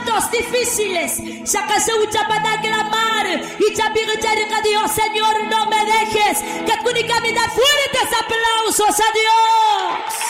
momentos difíciles. Saca-se ucapan clamar y chapiricharika a Dios, Señor, no me dejes. Que únicamente fuertes aplausos a Dios.